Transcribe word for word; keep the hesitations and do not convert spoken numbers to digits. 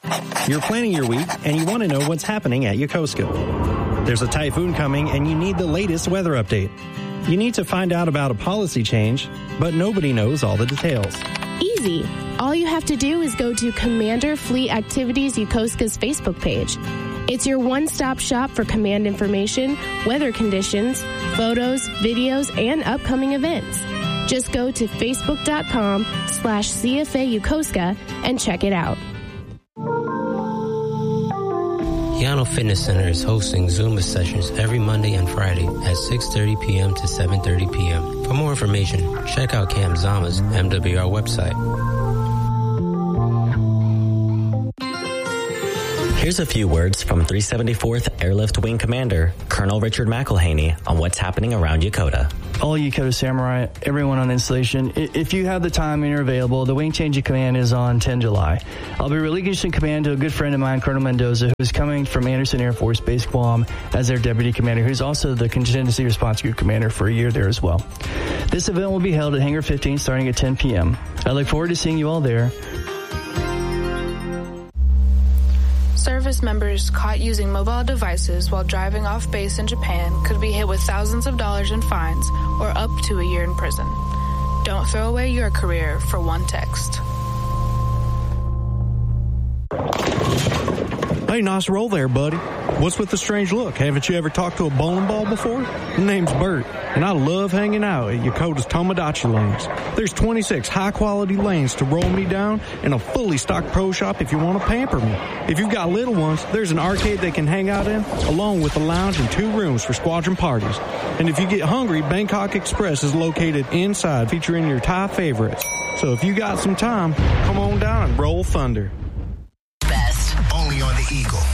You're planning your week and you want to know what's happening at Yokosuka. There's a typhoon coming and you need the latest weather update. You need to find out about a policy change, but nobody knows all the details. Easy. All you have to do is go to Commander Fleet Activities Yokosuka's Facebook page. It's your one-stop shop for command information, weather conditions, photos, videos, and upcoming events. Just go to facebook.com slash CFA Yokosuka and check it out. Yano Fitness Center is hosting Zumba sessions every Monday and Friday at six thirty p.m. to seven thirty p.m. For more information, check out Camp Zama's M W R website. Here's a few words from three seventy-fourth Airlift Wing Commander, Colonel Richard McElhaney, on what's happening around Yokota. All Yokota Samurai, everyone on the installation, if you have the time and you're available, the wing change of command is on the tenth of July. I'll be relinquishing command to a good friend of mine, Colonel Mendoza, who is coming from Anderson Air Force Base, Guam, as their deputy commander, who's also the contingency response group commander for a year there as well. This event will be held at Hangar fifteen starting at ten p.m. I look forward to seeing you all there. Service members caught using mobile devices while driving off base in Japan could be hit with thousands of dollars in fines or up to a year in prison. Don't throw away your career for one text. Hey, nice roll there, buddy. What's with the strange look? Haven't you ever talked to a bowling ball before? My name's Bert, and I love hanging out at Yokota's Tomodachi lanes. There's twenty-six high-quality lanes to roll me down and a fully stocked pro shop if you want to pamper me. If you've got little ones, there's an arcade they can hang out in, along with a lounge and two rooms for squadron parties. And if you get hungry, Bangkok Express is located inside, featuring your Thai favorites. So if you got some time, come on down and roll thunder. Best. Only on the Eagle.